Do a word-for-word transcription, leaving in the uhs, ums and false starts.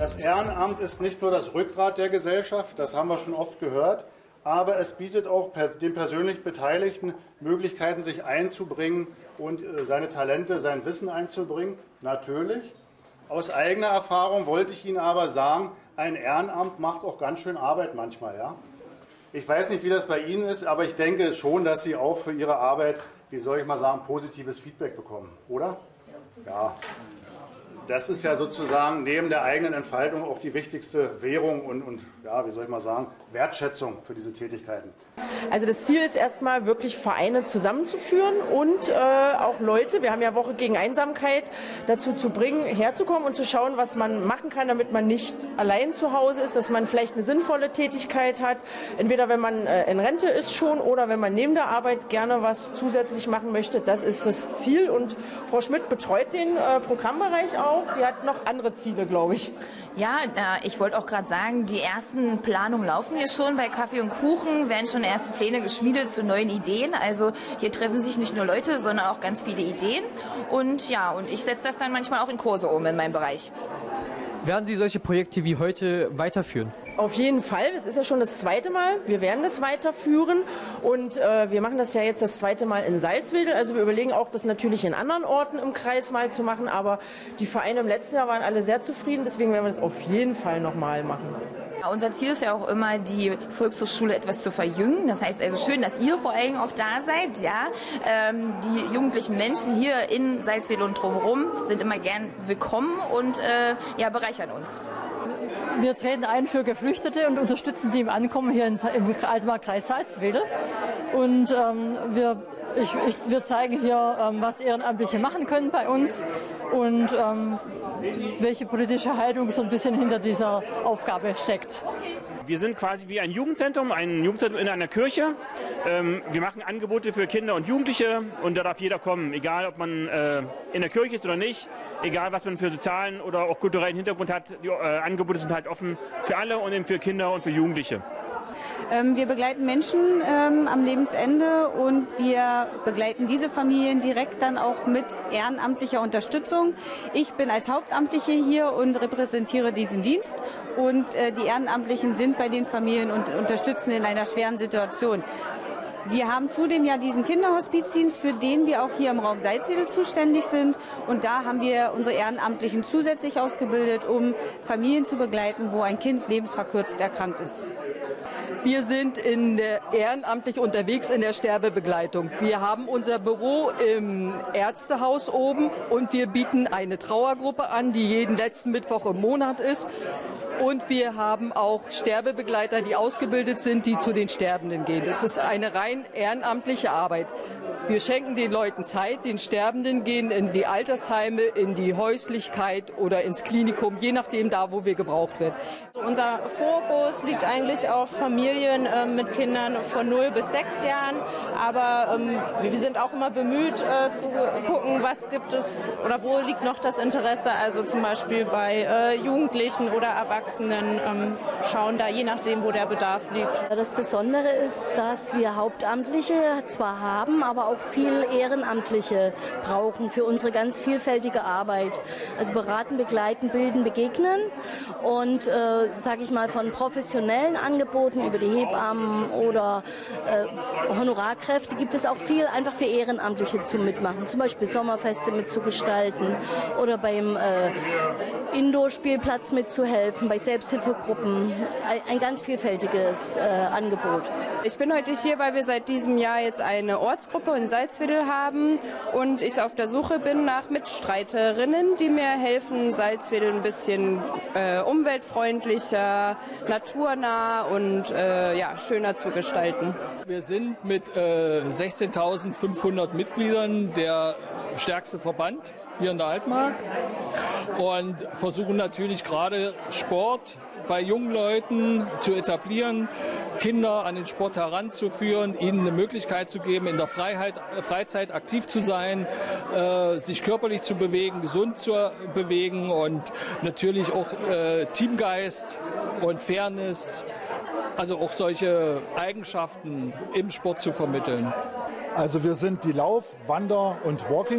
Das Ehrenamt ist nicht nur das Rückgrat der Gesellschaft, das haben wir schon oft gehört, aber es bietet auch den persönlich Beteiligten Möglichkeiten, sich einzubringen und seine Talente, sein Wissen einzubringen. Natürlich. Aus eigener Erfahrung wollte ich Ihnen aber sagen, ein Ehrenamt macht auch ganz schön Arbeit manchmal. Ja? Ich weiß nicht, wie das bei Ihnen ist, aber ich denke schon, dass Sie auch für Ihre Arbeit, wie soll ich mal sagen, positives Feedback bekommen, oder? Ja. Das ist ja sozusagen neben der eigenen Entfaltung auch die wichtigste Währung und, und ja, wie soll ich mal sagen, Wertschätzung für diese Tätigkeiten. Also das Ziel ist erstmal wirklich Vereine zusammenzuführen und äh, auch Leute, wir haben ja Woche gegen Einsamkeit, dazu zu bringen, herzukommen und zu schauen, was man machen kann, damit man nicht allein zu Hause ist, dass man vielleicht eine sinnvolle Tätigkeit hat, entweder wenn man äh, in Rente ist schon oder wenn man neben der Arbeit gerne was zusätzlich machen möchte. Das ist das Ziel und Frau Schmidt betreut den äh, Programmbereich auch. Die hat noch andere Ziele, glaube ich. Ja, ich wollte auch gerade sagen, die ersten Planungen laufen hier schon. Bei Kaffee und Kuchen werden schon erste Pläne geschmiedet zu neuen Ideen. Also hier treffen sich nicht nur Leute, sondern auch ganz viele Ideen. Und ja, und ich setze das dann manchmal auch in Kurse um in meinem Bereich. Werden Sie solche Projekte wie heute weiterführen? Auf jeden Fall. Es ist ja schon das zweite Mal. Wir werden das weiterführen und äh, wir machen das ja jetzt das zweite Mal in Salzwedel. Also wir überlegen auch, das natürlich in anderen Orten im Kreis mal zu machen. Aber die Vereine im letzten Jahr waren alle sehr zufrieden. Deswegen werden wir das auf jeden Fall nochmal machen. Ja, unser Ziel ist ja auch immer, die Volkshochschule etwas zu verjüngen. Das heißt also schön, dass ihr vor allem auch da seid. Ja? Ähm, die jugendlichen Menschen hier in Salzwedel und drumherum sind immer gern willkommen und äh, ja, bereichern uns. Wir treten ein für Geflüchtete und unterstützen die im Ankommen hier im Altmark-Kreis Salzwedel. Und ähm, wir, ich, ich, wir zeigen hier, ähm, was Ehrenamtliche machen können bei uns und ähm, welche politische Haltung so ein bisschen hinter dieser Aufgabe steckt. Wir sind quasi wie ein Jugendzentrum, ein Jugendzentrum in einer Kirche. Wir machen Angebote für Kinder und Jugendliche und da darf jeder kommen, egal ob man in der Kirche ist oder nicht, egal was man für sozialen oder auch kulturellen Hintergrund hat. Die Angebote sind halt offen für alle und eben für Kinder und für Jugendliche. Wir begleiten Menschen ähm, am Lebensende und wir begleiten diese Familien direkt dann auch mit ehrenamtlicher Unterstützung. Ich bin als Hauptamtliche hier und repräsentiere diesen Dienst und äh, die Ehrenamtlichen sind bei den Familien und unterstützen in einer schweren Situation. Wir haben zudem ja diesen Kinderhospizdienst, für den wir auch hier im Raum Salzwedel zuständig sind. Und da haben wir unsere Ehrenamtlichen zusätzlich ausgebildet, um Familien zu begleiten, wo ein Kind lebensverkürzt erkrankt ist. Wir sind in der, ehrenamtlich unterwegs in der Sterbebegleitung. Wir haben unser Büro im Ärztehaus oben und wir bieten eine Trauergruppe an, die jeden letzten Mittwoch im Monat ist. Und wir haben auch Sterbebegleiter, die ausgebildet sind, die zu den Sterbenden gehen. Das ist eine rein ehrenamtliche Arbeit. Wir schenken den Leuten Zeit, den Sterbenden gehen in die Altersheime, in die Häuslichkeit oder ins Klinikum, je nachdem da, wo wir gebraucht werden. Unser Fokus liegt eigentlich auf Familien äh, mit Kindern von null bis sechs Jahren. Aber ähm, wir sind auch immer bemüht äh, zu gucken, was gibt es oder wo liegt noch das Interesse. Also zum Beispiel bei äh, Jugendlichen oder Erwachsenen ähm, schauen da je nachdem, wo der Bedarf liegt. Das Besondere ist, dass wir Hauptamtliche zwar haben, aber auch viel Ehrenamtliche brauchen für unsere ganz vielfältige Arbeit. Also beraten, begleiten, bilden, begegnen und äh, sage ich mal von professionellen Angeboten über die Hebammen oder äh, Honorarkräfte gibt es auch viel einfach für Ehrenamtliche zum Mitmachen. Zum Beispiel Sommerfeste mitzugestalten oder beim äh, Indoor-Spielplatz mitzuhelfen, bei Selbsthilfegruppen. Ein, ein ganz vielfältiges äh, Angebot. Ich bin heute hier, weil wir seit diesem Jahr jetzt eine Ortsgruppe in Salzwedel haben und ich auf der Suche bin nach Mitstreiterinnen, die mir helfen, Salzwedel ein bisschen äh, umweltfreundlicher, naturnah und äh, ja, schöner zu gestalten. Wir sind mit äh, sechzehntausendfünfhundert Mitgliedern der stärkste Verband hier in der Altmark und versuchen natürlich gerade Sport bei jungen Leuten zu etablieren, Kinder an den Sport heranzuführen, ihnen eine Möglichkeit zu geben, in der Freiheit, Freizeit aktiv zu sein, äh, sich körperlich zu bewegen, gesund zu bewegen und natürlich auch äh, Teamgeist und Fairness, also auch solche Eigenschaften im Sport zu vermitteln. Also wir sind die Lauf-, Wander- und Walking